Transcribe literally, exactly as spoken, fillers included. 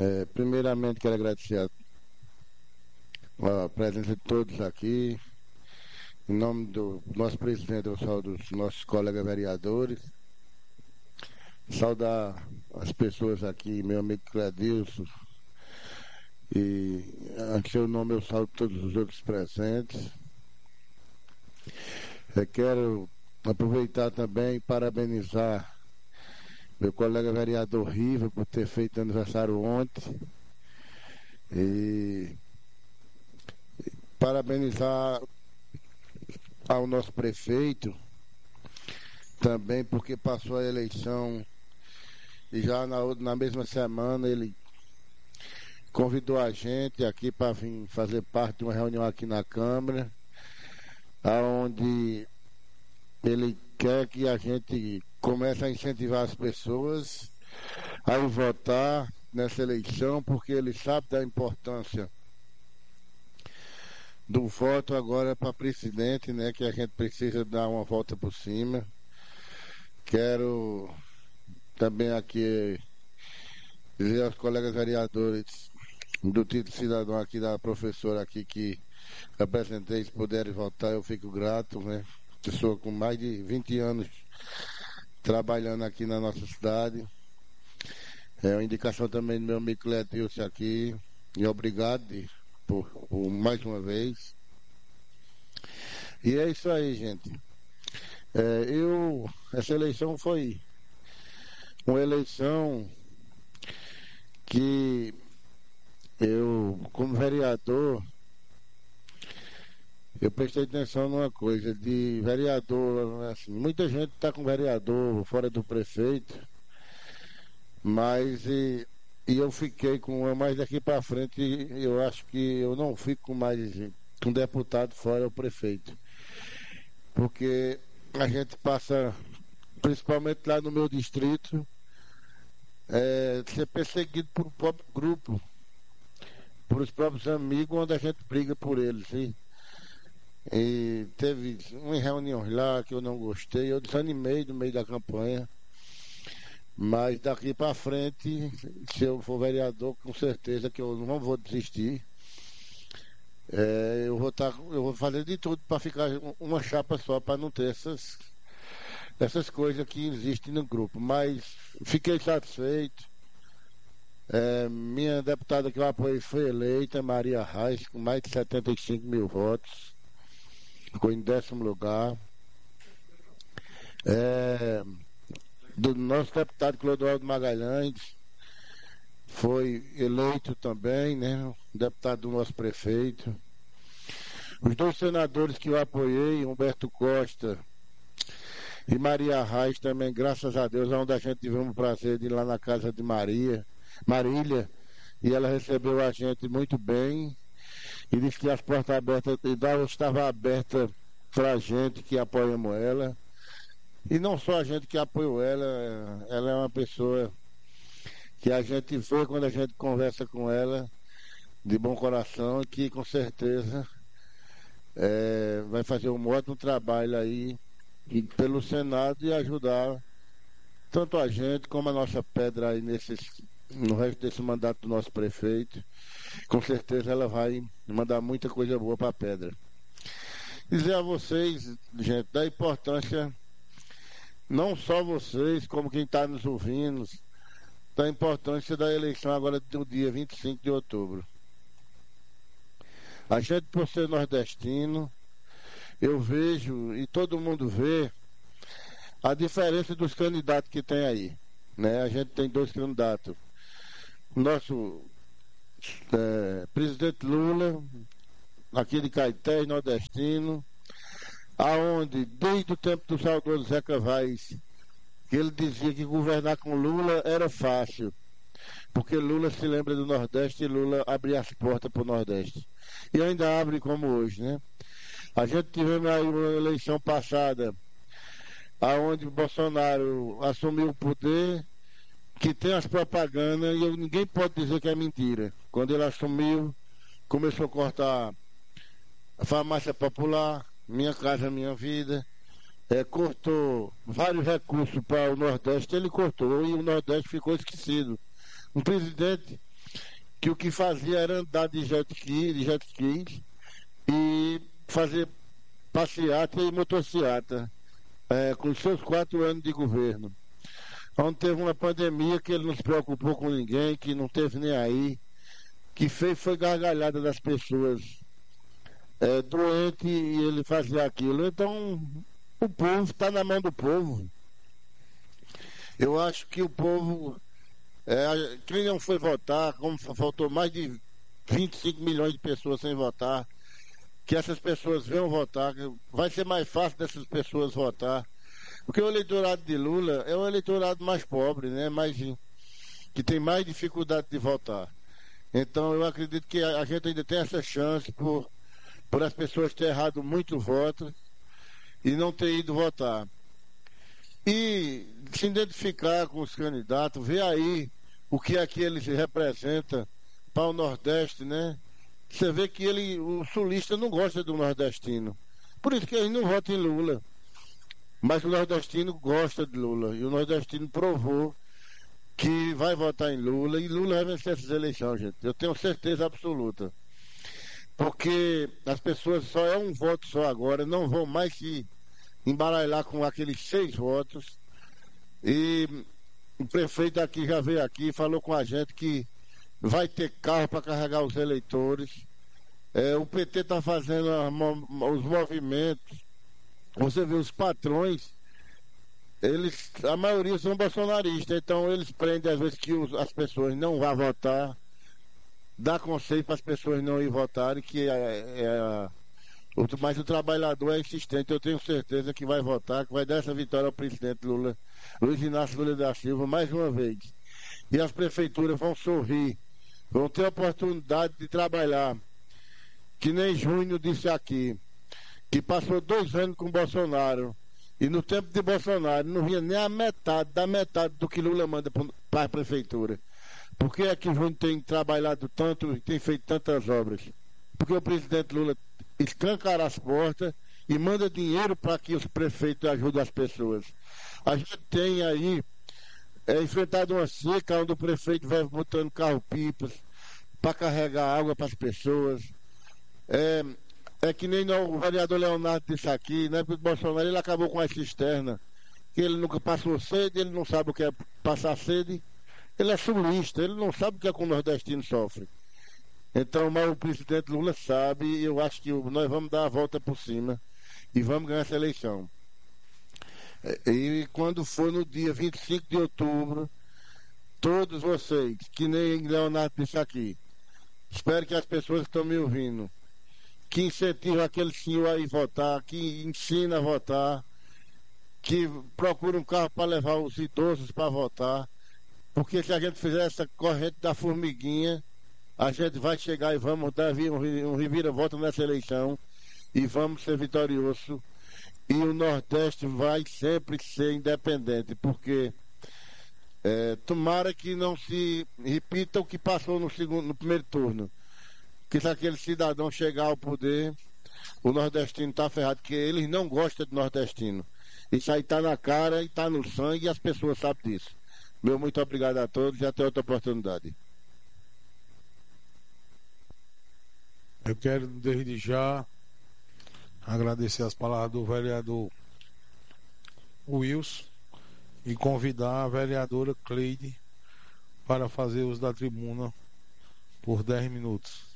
É, primeiramente, quero agradecer a, a presença de todos aqui. Em nome do nosso presidente, eu saúdo os nossos colegas vereadores. Saudar as pessoas aqui, meu amigo Cledilson. E, em seu nome, eu saúdo todos os outros presentes. Eu quero aproveitar também e parabenizar meu colega vereador Riva por ter feito aniversário ontem. E parabenizar ao nosso prefeito também, porque passou a eleição e já na, na mesma semana ele convidou a gente aqui para vir fazer parte de uma reunião aqui na Câmara, onde ele quer que a gente comece a incentivar as pessoas a ir votar nessa eleição, porque ele sabe da importância do voto agora para presidente, né, que a gente precisa dar uma volta por cima. Quero também aqui dizer aos colegas vereadores do título cidadão aqui, da professora aqui que apresentei, se puderem votar, eu fico grato, né? Pessoa com mais de vinte anos trabalhando aqui na nossa cidade. É uma indicação também do meu amigo Cletilson aqui. E obrigado por, por mais uma vez. E é isso aí, gente. É, eu, essa eleição foi uma eleição que eu, como vereador, eu prestei atenção numa coisa, de vereador, assim, muita gente está com vereador fora do prefeito, mas e, e eu fiquei com, mais daqui para frente, eu acho que eu não fico com mais com deputado fora do prefeito, porque a gente passa, principalmente lá no meu distrito, é, ser perseguido por um próprio grupo, por os próprios amigos, onde a gente briga por eles, sim. E teve umas reuniões lá que eu não gostei, eu desanimei no meio da campanha, mas daqui para frente, se eu for vereador, com certeza que eu não vou desistir. É, eu vou tá, eu vou fazer de tudo para ficar uma chapa só, para não ter essas, essas coisas que existem no grupo, mas fiquei satisfeito. É, minha deputada que eu apoiei foi eleita, Maria Reis, com mais de setenta e cinco mil votos. Ficou em décimo lugar. É, do nosso deputado Clodoaldo Magalhães foi eleito também, né? Deputado do nosso prefeito. Os dois senadores que eu apoiei, Humberto Costa e Maria Reis também, graças a Deus, onde a gente tivemos o prazer de ir lá na casa de Maria, Marília, e ela recebeu a gente muito bem. E disse que as portas abertas, estava aberta para a gente que apoiamos ela. E não só a gente que apoiou ela, ela é uma pessoa que a gente vê quando a gente conversa com ela, de bom coração, que com certeza é, vai fazer um ótimo trabalho aí e, pelo Senado, e ajudar tanto a gente como a nossa pedra aí nesses, no resto desse mandato do nosso prefeito. Com certeza ela vai mandar muita coisa boa para a pedra. Dizer a vocês, gente, da importância, não só vocês, como quem está nos ouvindo, da importância da eleição agora do dia vinte e cinco de outubro. A gente, por ser nordestino, eu vejo, e todo mundo vê, a diferença dos candidatos que tem aí, né? A gente tem dois candidatos. Nosso É, presidente Lula, aqui de Caetés, nordestino, aonde desde o tempo do saudoso Zeca Vaz, que ele dizia que governar com Lula era fácil, porque Lula se lembra do Nordeste e Lula abria as portas para o Nordeste. E ainda abre como hoje, né? A gente tivemos aí uma eleição passada, aonde Bolsonaro assumiu o poder, que tem as propagandas, e ninguém pode dizer que é mentira. Quando ele assumiu, começou a cortar a farmácia popular, Minha Casa Minha Vida, é, cortou vários recursos para o Nordeste, ele cortou, e o Nordeste ficou esquecido. Um presidente que o que fazia era andar de jet ski, de jet skis e fazer passeata e motociata, é, com seus quatro anos de governo. Onde teve uma pandemia que ele não se preocupou com ninguém, que não teve nem aí, que fez foi gargalhada das pessoas é, doentes e ele fazia aquilo. Então, o povo está na mão do povo. Eu acho que o povo, é, quem não foi votar, como faltou mais de vinte e cinco milhões de pessoas sem votar, que essas pessoas venham votar, vai ser mais fácil dessas pessoas votar. Porque o eleitorado de Lula é o eleitorado mais pobre, né? Mais, que tem mais dificuldade de votar. Então eu acredito que a, a gente ainda tem essa chance por, por as pessoas terem errado muito voto e não ter ido votar. E se identificar com os candidatos, ver aí o que é que eles representam para o Nordeste, né? Você vê que ele, o sulista não gosta do nordestino. Por isso que ele não vota em Lula. Mas o nordestino gosta de Lula. E o nordestino provou que vai votar em Lula. E Lula vai vencer essas eleições, gente. Eu tenho certeza absoluta. Porque as pessoas só é um voto só agora. Não vão mais se embaralhar com aqueles seis votos. E o prefeito aqui já veio aqui e falou com a gente que vai ter carro para carregar os eleitores. É, o P T está fazendo a, os movimentos. Você vê os patrões, eles, a maioria são bolsonaristas, então eles prendem às vezes que os, as pessoas não vão votar, dá conselho para as pessoas não ir votarem, que é, é, o, mas o trabalhador é insistente, eu tenho certeza que vai votar, que vai dar essa vitória ao presidente Lula, Luiz Inácio Lula da Silva, mais uma vez. E as prefeituras vão sorrir, vão ter a oportunidade de trabalhar, que nem Júnior disse aqui, que passou dois anos com Bolsonaro, e no tempo de Bolsonaro não vinha nem a metade da metade do que Lula manda para a prefeitura. Por que é que o Júnior tem trabalhado tanto e tem feito tantas obras? Porque o presidente Lula escancara as portas e manda dinheiro para que os prefeitos ajudem as pessoas. A gente tem aí é, enfrentado uma seca onde o prefeito vai botando carro-pipas para carregar água para as pessoas. É, É que nem o vereador Leonardo disse aqui, né? Porque o Bolsonaro ele acabou com a cisterna, que ele nunca passou sede, ele não sabe o que é passar sede, ele é sulista, ele não sabe o que é que o nordestino sofre. Então, mas o presidente Lula sabe, e eu acho que nós vamos dar a volta por cima e vamos ganhar essa eleição. E quando for no dia vinte e cinco de outubro, todos vocês, que nem Leonardo disse aqui, espero que as pessoas que estão me ouvindo, que incentiva aquele senhor a ir votar, que ensina a votar, que procura um carro para levar os idosos para votar, porque se a gente fizer essa corrente da formiguinha, a gente vai chegar e vamos dar um reviravolta nessa eleição e vamos ser vitoriosos. E o Nordeste vai sempre ser independente, porque é, tomara que não se repita o que passou no, segundo, no primeiro turno. Que se aquele cidadão chegar ao poder, o nordestino está ferrado, porque eles não gostam de nordestino. Isso aí está na cara e está no sangue e as pessoas sabem disso. Meu muito obrigado a todos e até outra oportunidade. Eu quero desde já agradecer as palavras do vereador Wilson e convidar a vereadora Cleide para fazer uso da tribuna por dez minutos.